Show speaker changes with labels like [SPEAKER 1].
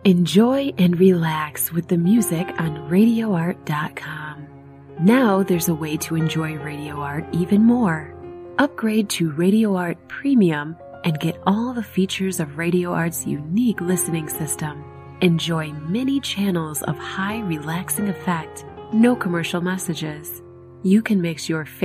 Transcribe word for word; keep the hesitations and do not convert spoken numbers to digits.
[SPEAKER 1] Enjoy and relax with the music on radio art dot com. Now there's a way to enjoy Radio Art even more. Upgrade to Radio Art Premium and get all the features of Radio Art's unique listening system. Enjoy many channels of high relaxing effect, no commercial messages. You can mix your favorite